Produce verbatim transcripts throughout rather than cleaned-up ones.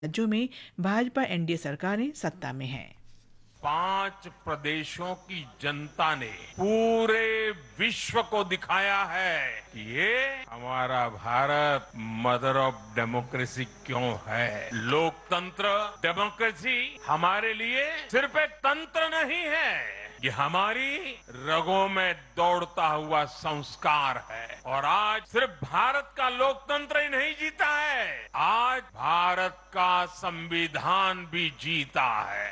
राज्यों में भाजपा एनडीए सरकारें सत्ता में हैं। पांच प्रदेशों की जनता ने पूरे विश्व को दिखाया है कि ये हमारा भारत मदर ऑफ डेमोक्रेसी क्यों है। लोकतंत्र डेमोक्रेसी हमारे लिए सिर्फ एक तंत्र नहीं है, ये हमारी रगों में दौड़ता हुआ संस्कार है। और आज सिर्फ भारत का लोकतंत्र ही नहीं जीता है, आज भारत का संविधान भी जीता है।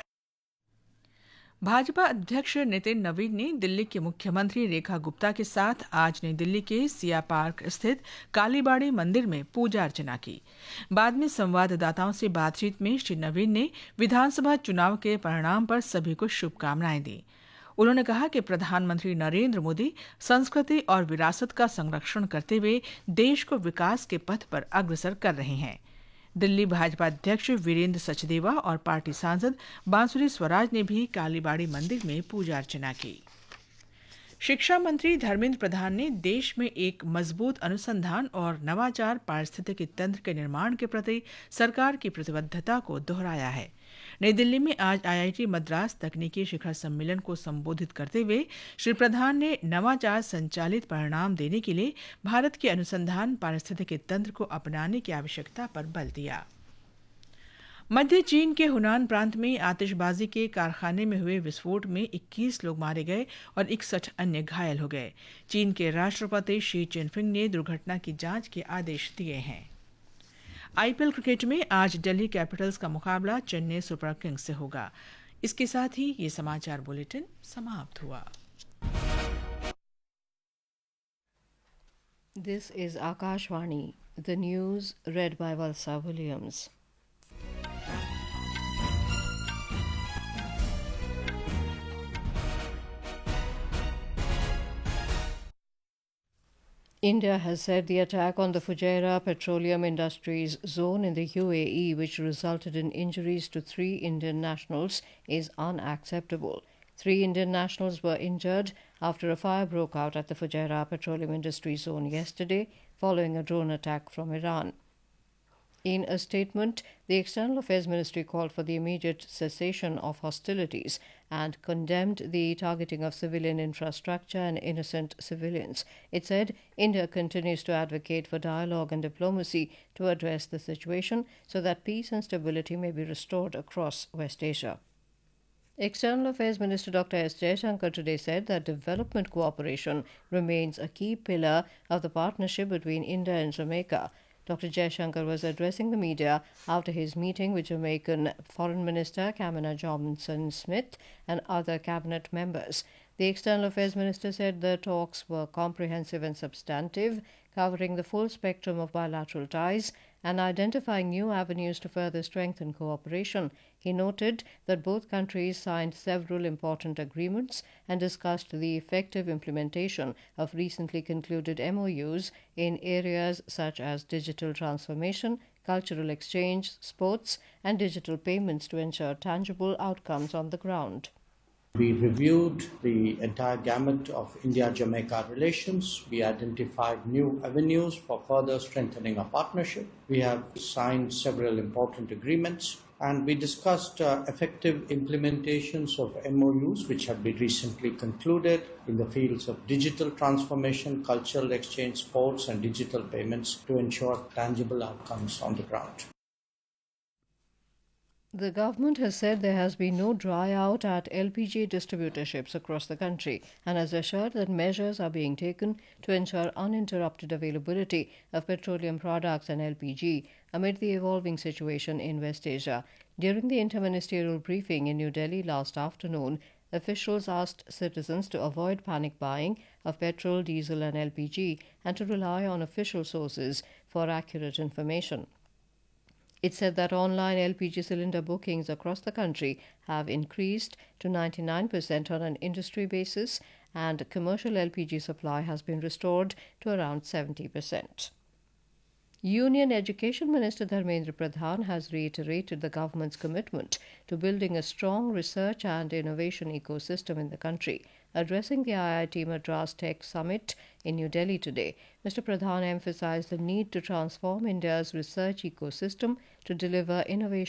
भाजपा अध्यक्ष नितिन नवीन ने दिल्ली के मुख्यमंत्री रेखा गुप्ता के साथ आज नई दिल्ली के सिया पार्क स्थित कालीबाड़ी मंदिर में पूजा अर्चना की। बाद में संवाददाताओं से बातचीत में श्री नवीन ने विधानसभा चुनाव के परिणाम पर सभी को शुभकामनाएं दी। उन्होंने कहा कि प्रधानमंत्री नरेंद्र मोदी संस्कृति और विरासत का संरक्षण करते हुए देश को विकास के पथ पर अग्रसर कर रहे हैं। दिल्ली भाजपा अध्यक्ष वीरेंद्र सचदेवा और पार्टी सांसद बांसुरी स्वराज ने भी कालीबाड़ी मंदिर में पूजा अर्चना की। शिक्षा मंत्री धर्मेंद्र प्रधान ने देश में एक मजबूत अनुसंधान और नवाचार पारिस्थितिकी तंत्र के निर्माण के प्रति सरकार की प्रतिबद्धता को दोहराया है। नई दिल्ली में आज आईआईटी मद्रास तकनीकी शिखर सम्मेलन को संबोधित करते हुए श्री प्रधान ने नवाचार संचालित परिणाम देने के लिए भारत के अनुसंधान पारिस्थितिकी तंत्र को अपनाने की आवश्यकता पर बल दिया। मध्य चीन के हुनान प्रांत में आतिशबाजी के कारखाने में हुए विस्फोट में इक्कीस लोग मारे गए और इकसठ अन्य घायल हो गए। चीन के राष्ट्रपति शी चिनफिंग ने दुर्घटना की जांच के आदेश दिए हैं। आईपीएल क्रिकेट में आज दिल्ली कैपिटल्स का मुकाबला चेन्नई सुपर किंग्स से होगा। इसके साथ ही ये समाचार बुलेटिन समाप्त हुआ। This is Akashvani, the news red bye Valsa Williams. India has said the attack on the Fujairah Petroleum Industries zone in the U A E, which resulted in injuries to three Indian nationals, is unacceptable. Three Indian nationals were injured after a fire broke out at the Fujairah Petroleum Industries zone yesterday, following a drone attack from Iran. In a statement, the External Affairs Ministry called for the immediate cessation of hostilities and condemned the targeting of civilian infrastructure and innocent civilians. It said India continues to advocate for dialogue and diplomacy to address the situation so that peace and stability may be restored across West Asia. External Affairs Minister Doctor S. Jaishankar today said that development cooperation remains a key pillar of the partnership between India and Jamaica. Doctor Jaishankar was addressing the media after his meeting with Jamaican Foreign Minister Kamina Johnson-Smith and other cabinet members. The External Affairs Minister said the talks were comprehensive and substantive, covering the full spectrum of bilateral ties and identifying new avenues to further strengthen cooperation. He noted that both countries signed several important agreements and discussed the effective implementation of recently concluded M O Us in areas such as digital transformation, cultural exchange, sports, and digital payments to ensure tangible outcomes on the ground. We reviewed the entire gamut of India-Jamaica relations. We identified new avenues for further strengthening our partnership. We have signed several important agreements, and we discussed uh, effective implementations of M O Us which have been recently concluded in the fields of digital transformation, cultural exchange, sports, and digital payments to ensure tangible outcomes on the ground. The government has said there has been no dry out at L P G distributorships across the country and has assured that measures are being taken to ensure uninterrupted availability of petroleum products and L P G amid the evolving situation in West Asia. During the interministerial briefing in New Delhi last afternoon, officials asked citizens to avoid panic buying of petrol, diesel and L P G and to rely on official sources for accurate information. It said that online L P G cylinder bookings across the country have increased to ninety-nine percent on an industry basis, and commercial L P G supply has been restored to around seventy percent. Union Education Minister Dharmendra Pradhan has reiterated the government's commitment to building a strong research and innovation ecosystem in the country. Addressing the I I T Madras Tech Summit in New Delhi today, Mister Pradhan emphasized the need to transform India's research ecosystem to deliver innovation